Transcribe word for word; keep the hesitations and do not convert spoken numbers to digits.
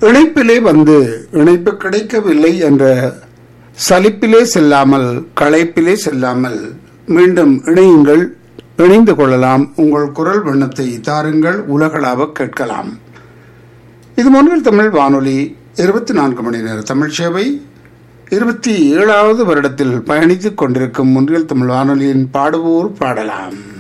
இணைப்பிலே வந்து இணைப்பு கிடைக்கவில்லை என்ற சலிப்பிலே செல்லாமல் களைப்பிலே செல்லாமல் மீண்டும் இணையுங்கள், இணைந்து கொள்ளலாம். உங்கள் குரல் வண்ணத்தை தாருங்கள், உலகளாவ கேட்கலாம். இது மொழியில் தமிழ் வானொலி இருபத்தி நான்கு மணி நேர தமிழ் சேவை இருபத்தி ஏழாவது வருடத்தில் பயணித்துக் கொண்டிருக்கும் முன்றில் தமிழ் வானொலியின் பாடுவோர் பாடலாம்.